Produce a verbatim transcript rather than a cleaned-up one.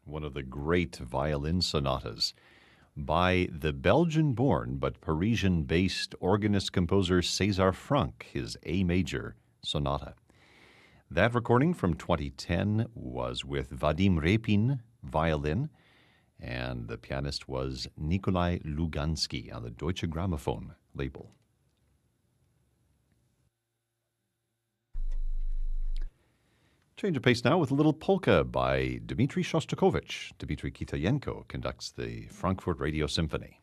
one of the great violin sonatas by the Belgian-born but Parisian-based organist-composer César Franck, his A major sonata. That recording from twenty ten was with Vadim Repin, violin, and the pianist was Nikolai Lugansky on the Deutsche Grammophon label. Change of pace now with a little polka by Dmitri Shostakovich. Dmitri Kitayenko conducts the Frankfurt Radio Symphony.